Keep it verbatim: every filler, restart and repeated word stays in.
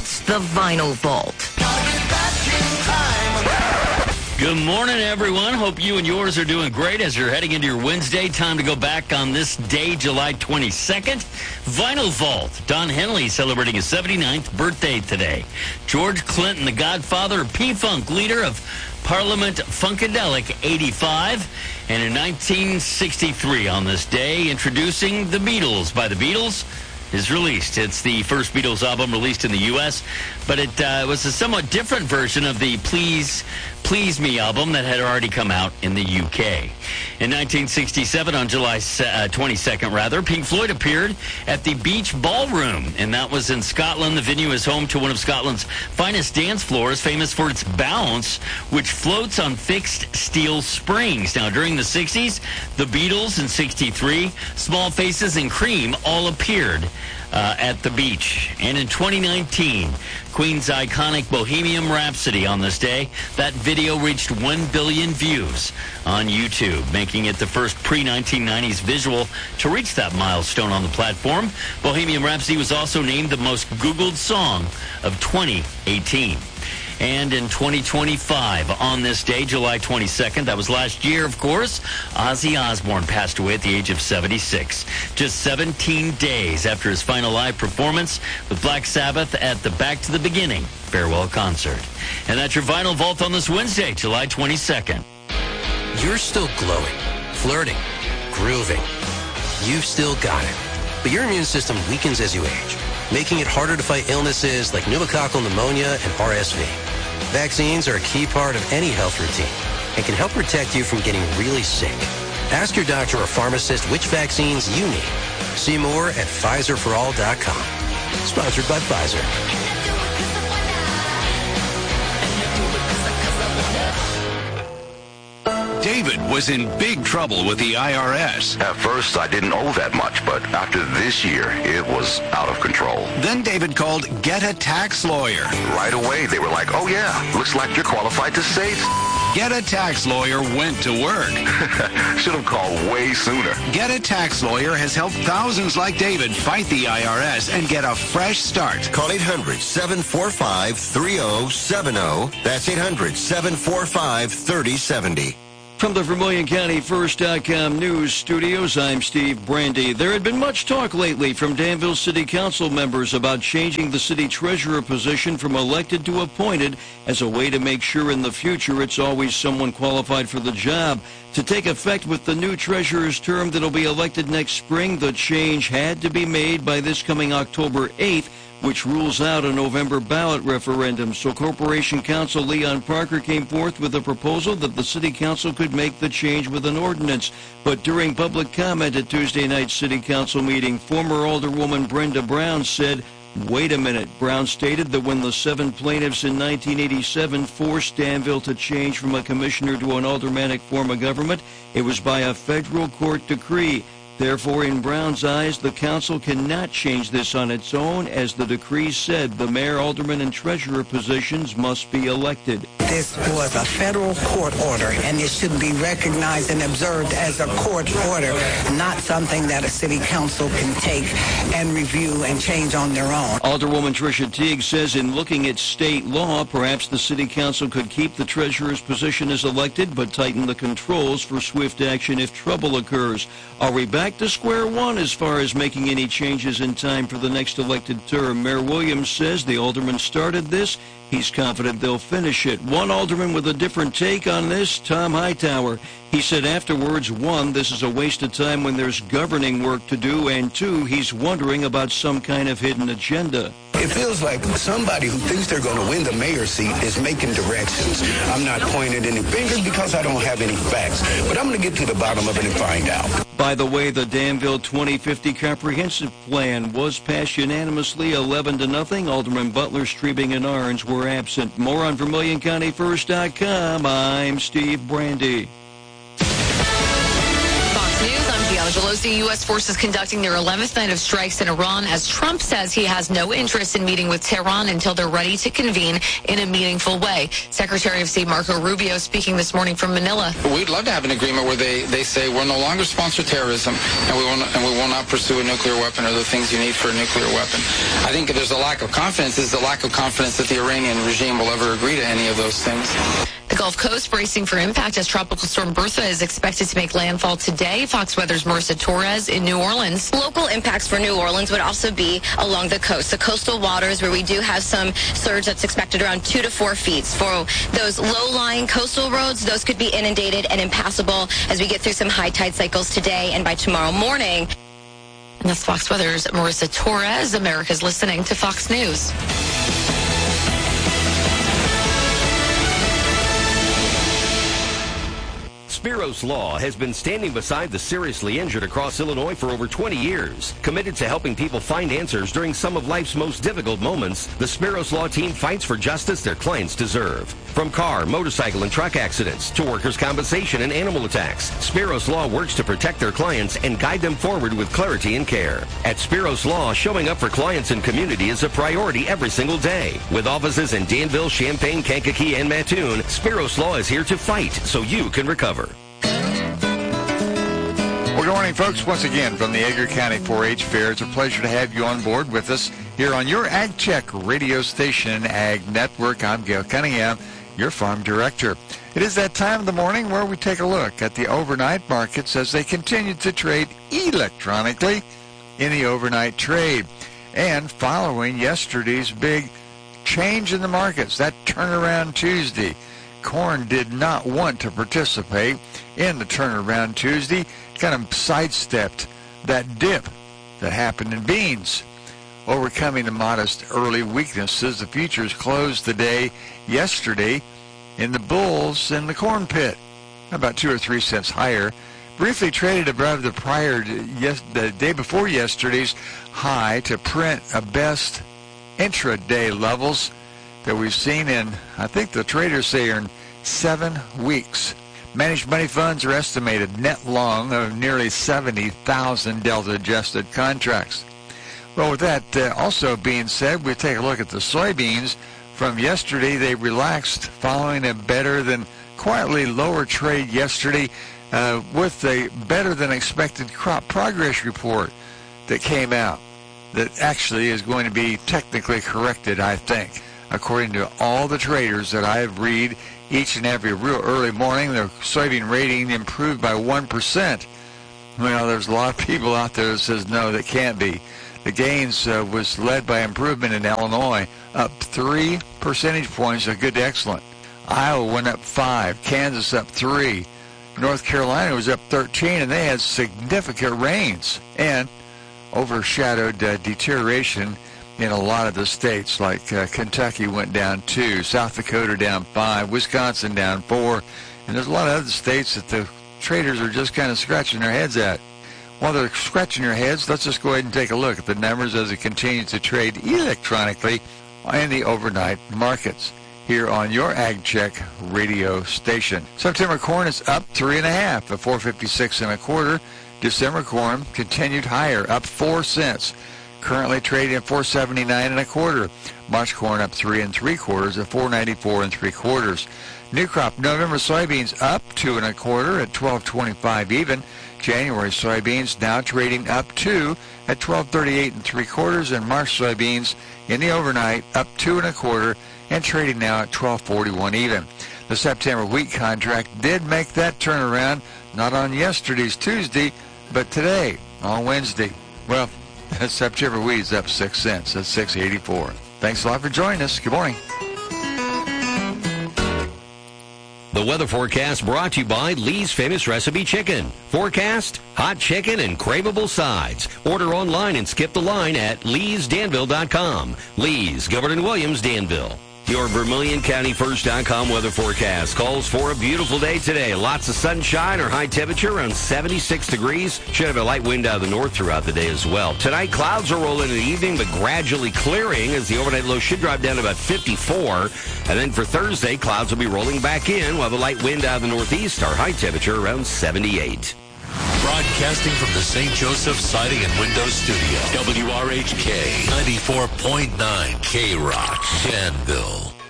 It's the Vinyl Vault. Good morning, everyone. Hope you and yours are doing great as you're heading into your Wednesday. Time to go back on this day, July twenty-second. Vinyl Vault. Don Henley celebrating his seventy-ninth birthday today. George Clinton, the godfather of P-Funk, leader of Parliament Funkadelic, eighty-five. And in nineteen sixty-three, on this day, introducing The Beatles by The Beatles is released. It's the first Beatles album released in the U S, but it uh, was a somewhat different version of the Please, Please Me album that had already come out in the U K. In nineteen sixty-seven, on July twenty-second, rather, Pink Floyd appeared at the Beach Ballroom, and that was in Scotland. The venue is home to one of Scotland's finest dance floors, famous for its bounce, which floats on fixed steel springs. Now, during the sixties, the Beatles in sixty-three, Small Faces, and Cream all appeared Uh, at the beach. And in twenty nineteen, Queen's iconic Bohemian Rhapsody on this day. That video reached one billion views on YouTube, making it the first pre-nineteen nineties visual to reach that milestone on the platform. Bohemian Rhapsody was also named the most Googled song of twenty eighteen. And in twenty twenty-five, on this day, July twenty-second, that was last year, of course, Ozzy Osbourne passed away at the age of seventy-six. Just seventeen days after his final live performance with Black Sabbath at the Back to the Beginning farewell concert. And that's your Vinyl Vault on this Wednesday, July twenty-second. You're still glowing, flirting, grooving. You've still got it. But your immune system weakens as you age, making it harder to fight illnesses like pneumococcal pneumonia and R S V. Vaccines are a key part of any health routine and can help protect you from getting really sick. Ask your doctor or pharmacist which vaccines you need. See more at Pfizer for all dot com. Sponsored by Pfizer. David was in big trouble with the I R S. At first, I didn't owe that much, but after this year, it was out of control. Then David called Get a Tax Lawyer. Right away, they were like, oh yeah, looks like you're qualified to save. Get a Tax Lawyer went to work. Should have called way sooner. Get a Tax Lawyer has helped thousands like David fight the I R S and get a fresh start. Call eight hundred, seven four five, three oh seven oh. That's eight hundred, seven four five, three oh seven oh. From the Vermilion County First dot com news studios, I'm Steve Brandy. There had been much talk lately from Danville City Council members about changing the city treasurer position from elected to appointed as a way to make sure in the future it's always someone qualified for the job. To take effect with the new treasurer's term that'll be elected next spring, the change had to be made by this coming October eighth, which rules out a November ballot referendum. So Corporation Counsel Leon Parker came forth with a proposal that the City Council could make the change with an ordinance. But during public comment at Tuesday night's City Council meeting, former Alderwoman Brenda Brown said, wait a minute. Brown stated that when the seven plaintiffs in nineteen eighty-seven forced Danville to change from a commissioner to an aldermanic form of government, it was by a federal court decree. Therefore, in Brown's eyes, the council cannot change this on its own. As the decree said, the mayor, alderman, and treasurer positions must be elected. This was a federal court order, and it should be recognized and observed as a court order, not something that a city council can take and review and change on their own. Alderwoman Tricia Teague says in looking at state law, perhaps the city council could keep the treasurer's position as elected, but tighten the controls for swift action if trouble occurs. Are we back to square one as far as making any changes in time for the next elected term? Mayor Williams says the alderman started this. He's confident they'll finish it. One alderman with a different take on this, Tom Hightower. He said afterwards, one, this is a waste of time when there's governing work to do, and two, he's wondering about some kind of hidden agenda. It feels like somebody who thinks they're going to win the mayor's seat is making directions. I'm not pointing any fingers because I don't have any facts, but I'm going to get to the bottom of it and find out. By the way, the Danville twenty fifty comprehensive plan was passed unanimously, eleven to nothing. Alderman Butler, Streebing, and Arns were absent. More on Vermilion County First dot com. I'm Steve Brandy. Fox News, I'm Gianna Pelosi, U S forces conducting their eleventh night of strikes in Iran as Trump says he has no interest in meeting with Tehran until they're ready to convene in a meaningful way. Secretary of State Marco Rubio speaking this morning from Manila. We'd love to have an agreement where they, they say we'll no longer sponsor terrorism and we, will not, and we will not pursue a nuclear weapon or the things you need for a nuclear weapon. I think there's a lack of confidence. Is the lack of confidence that the Iranian regime will ever agree to any of those things. The Gulf Coast bracing for impact as Tropical Storm Bertha is expected to make landfall today. Fox Weather's Marissa Torres in New Orleans. Local impacts for New Orleans would also be along the coast. The coastal waters where we do have some surge that's expected around two to four feet. For those low-lying coastal roads, those could be inundated and impassable as we get through some high tide cycles today and by tomorrow morning. And that's Fox Weather's Marissa Torres. America's listening to Fox News. Spiros Law has been standing beside the seriously injured across Illinois for over twenty years. Committed to helping people find answers during some of life's most difficult moments, the Spiros Law team fights for justice their clients deserve. From car, motorcycle, and truck accidents to workers' compensation and animal attacks, Spiros Law works to protect their clients and guide them forward with clarity and care. At Spiros Law, showing up for clients and community is a priority every single day. With offices in Danville, Champaign, Kankakee, and Mattoon, Spiros Law is here to fight so you can recover. Well, good morning, folks. Once again, from the Edgar County four H Fair, it's a pleasure to have you on board with us here on your Ag Check radio station, Ag Network. I'm Gail Cunningham, your farm director. It is that time of the morning where we take a look at the overnight markets as they continue to trade electronically in the overnight trade. And following yesterday's big change in the markets, that turnaround Tuesday, corn did not want to participate in the turnaround Tuesday, kind of sidestepped that dip that happened in beans. Overcoming the modest early weaknesses, the futures closed the day yesterday in the bulls in the corn pit, about two or three cents higher. Briefly traded above the prior, yes, the day before yesterday's high to print a best intraday levels that we've seen in, I think the traders say, in seven weeks. Managed money funds are estimated net long of nearly seventy thousand delta-adjusted contracts. Well, with that uh, also being said, we take a look at the soybeans. From yesterday, they relaxed following a better than quietly lower trade yesterday uh, with a better than expected crop progress report that came out that actually is going to be technically corrected, I think. According to all the traders that I have read each and every real early morning, their soybean rating improved by one percent. Well, there's a lot of people out there that says no, that can't be. The gains uh, was led by improvement in Illinois, up three percentage points, a good to excellent. Iowa went up five, Kansas up three, North Carolina was up thirteen, and they had significant rains and overshadowed uh, deterioration in a lot of the states, like uh, Kentucky went down two, South Dakota down five, Wisconsin down four, and there's a lot of other states that the traders are just kind of scratching their heads at. While they're scratching their heads, let's just go ahead and take a look at the numbers as it continues to trade electronically in the overnight markets here on your Ag Check radio station. September corn is up three and a half at four fifty-six and a quarter. December corn continued higher, up four cents. Currently trading at four seventy-nine and a quarter. March corn up three and three quarters at four ninety-four and three quarters. New crop November soybeans up two and a quarter at twelve twenty-five even. January soybeans now trading up two at twelve thirty-eight and three quarters, and March soybeans in the overnight up two and a quarter and trading now at twelve forty-one even. The September wheat contract did make that turnaround, not on yesterday's Tuesday, but today on Wednesday. Well, September wheat is up six cents at six eighty-four. Thanks a lot for joining us. Good morning. The weather forecast brought to you by Lee's Famous Recipe Chicken. Forecast, hot chicken, and craveable sides. Order online and skip the line at lees danville dot com. Lee's, Gilbert and Williams, Danville. Your Vermilion County First dot com weather forecast calls for a beautiful day today. Lots of sunshine, or high temperature around seventy-six degrees. Should have a light wind out of the north throughout the day as well. Tonight, clouds will roll in the evening, but gradually clearing as the overnight low should drop down to about fifty-four. And then for Thursday, clouds will be rolling back in while the light wind out of the northeast, our high temperature around seventy-eight. Broadcasting from the Saint Joseph Siding and Windows Studio. W R H K ninety-four point nine K Rock, Danville.